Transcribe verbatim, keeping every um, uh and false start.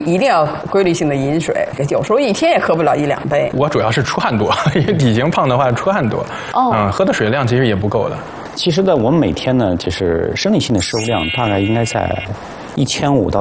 一定要规律性的饮水，有时候一天也喝不了一两杯。 我主要是出汗多，因为体型胖的话出汗多， 哦， 嗯，喝的水量其实也不够的。 其实呢，我们每天呢，就是生理性的摄入量大概应该在一千五到